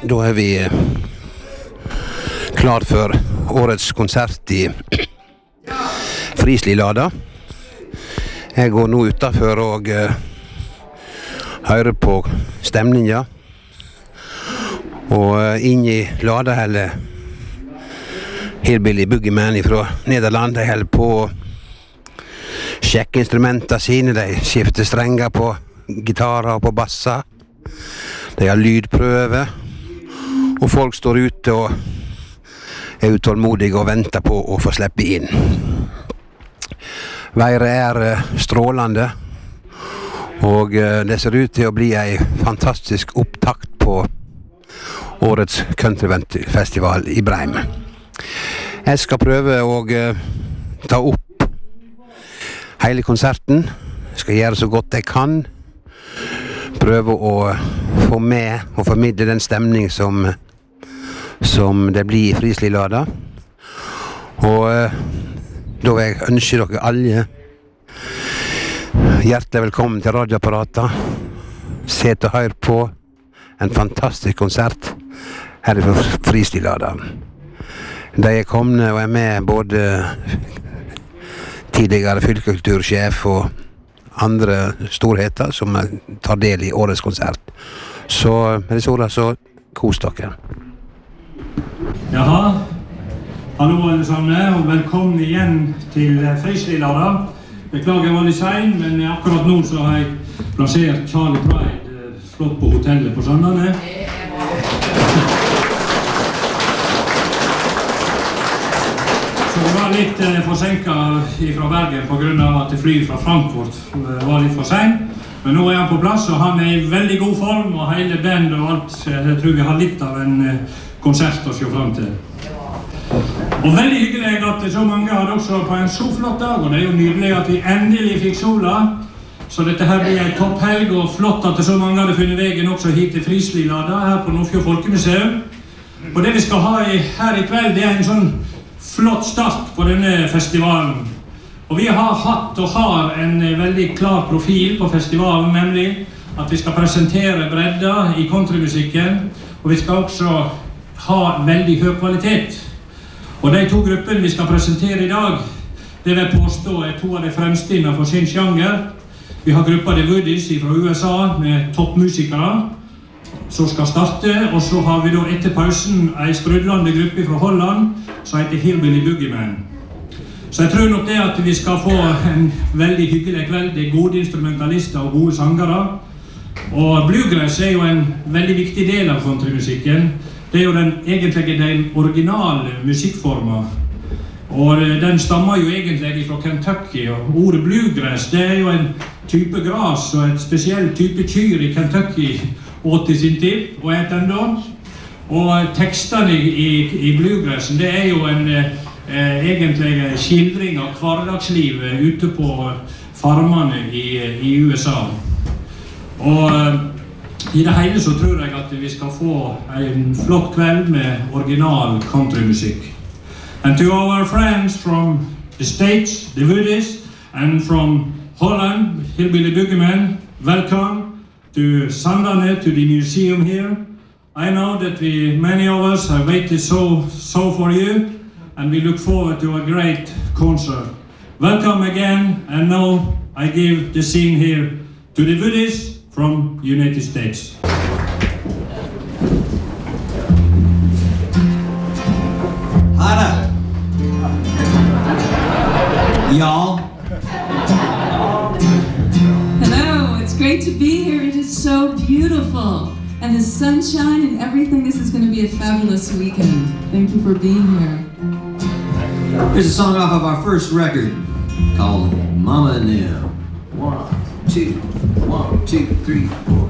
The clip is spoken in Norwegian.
Da er vi klar for årets konsert i Frislilada. Jeg går nå utenfor og hører på stemninga. Og inn i Lada heller Hillbilly Boogeyman fra Nederland. De holder på å sjekke instrumentene sine. De skifter strenger på gitarer og på basser. De har lydprøve. Og folk står ute og er utålmodige og venter på å få slippe inn. Været er strålende, og det ser ut til å bli en fantastisk opptakt på årets countryfestival i Breim. Jeg skal prøve å ta opp hele konserten. Jeg skal gjøre så godt jeg kan. Prøve å få med og formidle den stemning som det blir i Frislilada. Og da vil jeg ønske dere alle hjertelig velkommen til radioapparatet. Sett og hør på en fantastisk konsert her i Frislilada. De er kommet og er med både tidligere fylkeskultursjef og andre storheter som tar del i årets konsert. Så med disse ordene så kos dere. Jaha, hallo alle sammen, og velkommen igjen til Frislilada. Beklager jeg var litt sein, men akkurat nå så har jeg plassert Charlie Pride flott på hotellet på Sandane. Så det var litt forsinket fra Bergen på grunn av at flyet fra Frankfurt var litt for sent. Men nå er han på plass, og han er i veldig god form, og hele band og alt. Jeg tror vi har litt av en konsert å se frem til. Og veldig hyggelig at så mange har også på en så flott dag, og det er jo nydelig at vi endelig fikk sola. Så dette her blir en topphelg, og flott at så mange hadde funnet veien også hit til Frislilada, her på Nordfjord Folkemuseum. Og det vi skal ha her i kveld, det er en sånn flott start på denne festivalen. Og vi har hatt og har en veldig klar profil på festivalen, nemlig at vi skal presentere bredda i countrymusikken, og vi skal også ha veldig høy kvalitet. Og de to gruppene vi skal presentere i dag, det vil påstå er to av de fremste innenfor sin sjanger. Vi har gruppa The Woodies fra USA med toppmusikere som skal starte, og så har vi da etter pausen en sprudlende gruppe fra Holland som heter Hillbilly Boogeyman. Så jeg tror nok det at vi skal få en veldig hyggelig kveld. Det er gode instrumentalister og gode sangere. Og bluegrass er jo en veldig viktig del av countrymusikken. Det er jo egentlig den originale musikkformen. Og den stammer jo egentlig fra Kentucky. Og ordet bluegrass, det er jo en type gras og en spesiell type kyr i Kentucky åt i sin tid, og et enda. Og tekstene i bluegrassen, det er jo en egentlig skildring av hverdagslivet ute på farmene i USA. Og i det hele så tror jeg at vi skal få en flott kveld med original countrymusikk. And to our friends from the States, the Woodies, and from Holland, Hillbilly Boogeyman, welcome to Sandane, to the museum here. I know that many of us have waited so for you, and we look forward to a great concert. Welcome again, and now I give the scene here to the Woodies from United States. Hi there. Y'all. Hello, it's great to be here. It is so beautiful. And the sunshine and everything. This is going to be a fabulous weekend. Thank you for being here. Here's a song off of our first record called Mama and Them. 1, 2, 1, 2, 3, 4.